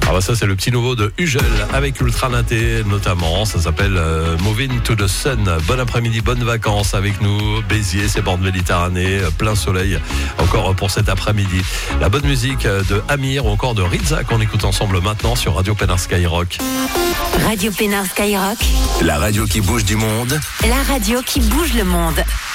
Ah bah ça c'est le petit nouveau de Ugel avec Ultra Naté notamment, ça s'appelle Moving to the Sun. Bon après-midi, bonnes vacances avec nous, Béziers, c'est bord de Méditerranée, plein soleil encore pour cet après-midi. La bonne musique de Amir ou encore de Rizza qu'on écoute ensemble maintenant sur Radio Pénard Skyrock. Radio Pénard Skyrock, la radio qui bouge du monde. la radio qui bouge le monde.